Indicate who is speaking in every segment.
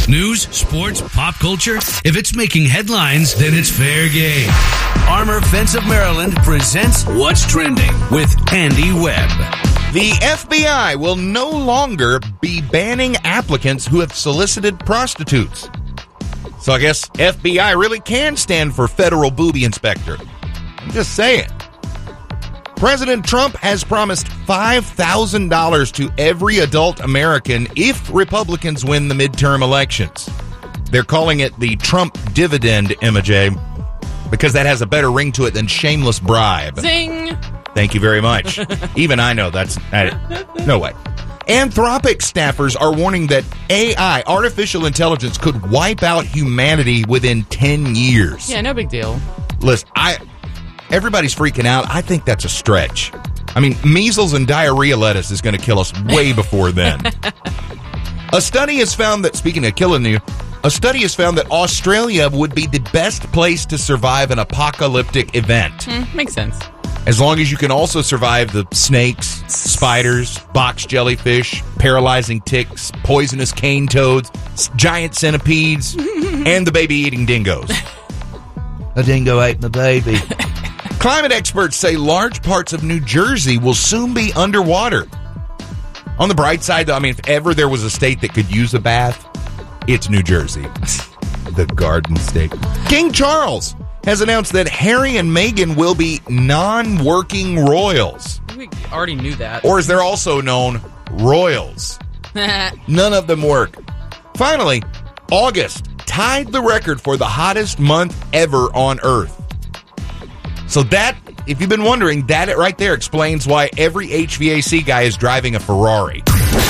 Speaker 1: News, sports, pop culture. If it's making headlines, then it's fair game. Armor Fence of Maryland presents What's Trending with Andy Webb.
Speaker 2: The FBI will no longer be banning applicants who have solicited prostitutes. So I guess FBI really can stand for Federal Booby Inspector. I'm just saying. President Trump has promised $5,000 to every adult American if Republicans win the midterm elections. They're calling it the Trump dividend, MJ, because that has a better ring to it than shameless bribe.
Speaker 3: Zing!
Speaker 2: Thank you very much. Even I know that's no way. Anthropic staffers are warning that AI, artificial intelligence, could wipe out humanity within 10 years.
Speaker 3: Yeah, no big deal.
Speaker 2: Listen, everybody's freaking out. I think that's a stretch. I mean, measles and diarrhea lettuce is going to kill us way before then. A study has found that, speaking of killing you, a study has found that Australia would be the best place to survive an apocalyptic event.
Speaker 3: Makes sense.
Speaker 2: As long as you can also survive the snakes, spiders, box jellyfish, paralyzing ticks, poisonous cane toads, giant centipedes, and the baby-eating dingoes. A dingo ate my baby. Climate experts say large parts of New Jersey will soon be underwater. On the bright side, though, I mean, if ever there was a state that could use a bath, it's New Jersey. The Garden State. King Charles has announced that Harry and Meghan will be non-working royals.
Speaker 3: We already knew that.
Speaker 2: Or as they're also known, royals. None of them work. Finally, August tied the record for the hottest month ever on Earth. So that, if you've been wondering, that right there explains why every HVAC guy is driving a Ferrari.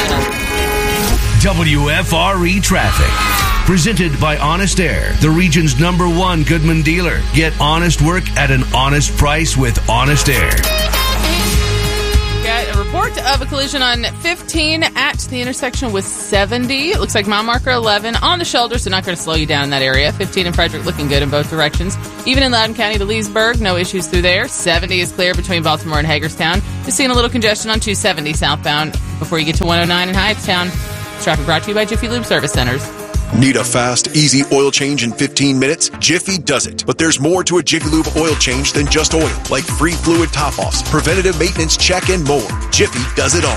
Speaker 1: WFRE Traffic. Presented by Honest Air, the region's #1 Goodman dealer. Get honest work at an honest price with Honest Air.
Speaker 3: Got a report of a collision on 15 at the intersection with 70. It looks like mile marker 11 on the shoulder, so not going to slow you down in that area. 15 in Frederick looking good in both directions. Even in Loudoun County to Leesburg, no issues through there. 70 is clear between Baltimore and Hagerstown. Just seeing a little congestion on 270 southbound before you get to 109 in Hyattstown. Traffic brought to you by Jiffy Lube Service Centers.
Speaker 4: Need a fast, easy oil change in 15 minutes? Jiffy does it. But there's more to a Jiffy Lube oil change than just oil, like free fluid top-offs, preventative maintenance check, and more. Jiffy does it all.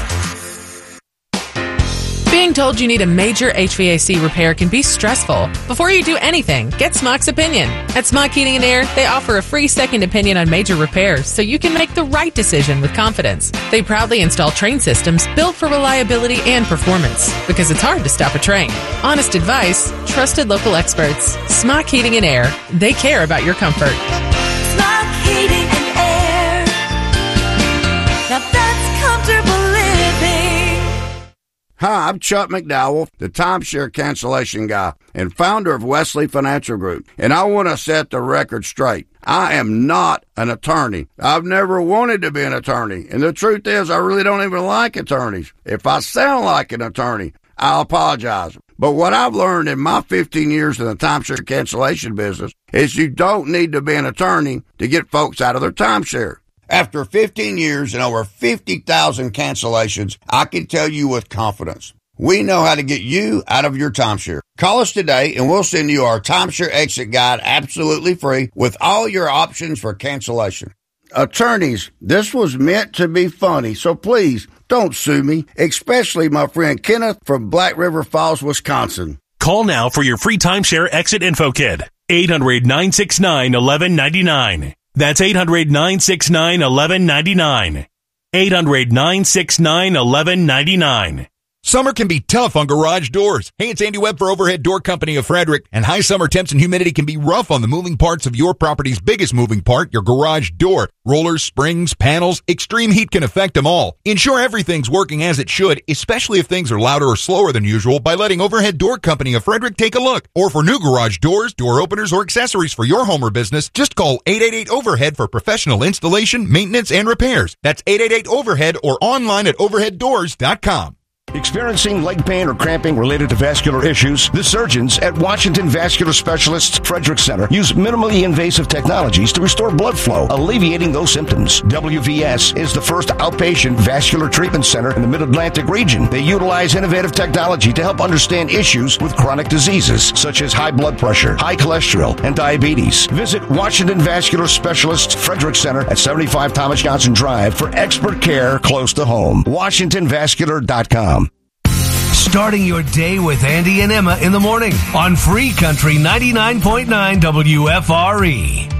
Speaker 5: Being told you need a major HVAC repair can be stressful. Before you do anything, get Smock's opinion. At Smock Heating & Air, they offer a free second opinion on major repairs so you can make the right decision with confidence. They proudly install train systems built for reliability and performance because it's hard to stop a train. Honest advice, trusted local experts. Smock Heating & Air. They care about your comfort.
Speaker 6: Smock Heating & Air. Now that's comfortable living.
Speaker 7: Hi, I'm Chuck McDowell, the timeshare cancellation guy and founder of Wesley Financial Group, and I want to set the record straight. I am not an attorney. I've never wanted to be an attorney, and the truth is I really don't even like attorneys. If I sound like an attorney, I'll apologize. But what I've learned in my 15 years in the timeshare cancellation business is you don't need to be an attorney to get folks out of their timeshare. After 15 years and over 50,000 cancellations, I can tell you with confidence, we know how to get you out of your timeshare. Call us today and we'll send you our timeshare exit guide absolutely free with all your options for cancellation. Attorneys, this was meant to be funny, so please don't sue me, especially my friend Kenneth from Black River Falls, Wisconsin.
Speaker 8: Call now for your free timeshare exit info kit. 800-969-1199. That's 800-969-1199. 800-969-1199.
Speaker 2: Summer can be tough on garage doors. Hey, it's Andy Webb for Overhead Door Company of Frederick. And high summer temps and humidity can be rough on the moving parts of your property's biggest moving part, your garage door. Rollers, springs, panels, extreme heat can affect them all. Ensure everything's working as it should, especially if things are louder or slower than usual, by letting Overhead Door Company of Frederick take a look. Or for new garage doors, door openers, or accessories for your home or business, just call 888-OVERHEAD for professional installation, maintenance, and repairs. That's 888-OVERHEAD or online at overheaddoors.com.
Speaker 9: Experiencing leg pain or cramping related to vascular issues? The surgeons at Washington Vascular Specialists Frederick Center use minimally invasive technologies to restore blood flow, alleviating those symptoms. WVS is the first outpatient vascular treatment center in the Mid-Atlantic region. They utilize innovative technology to help understand issues with chronic diseases such as high blood pressure, high cholesterol, and diabetes. Visit Washington Vascular Specialists Frederick Center at 75 Thomas Johnson Drive for expert care close to home. WashingtonVascular.com.
Speaker 1: Starting your day with Andy and Emma in the morning on Free Country 99.9 WFRE.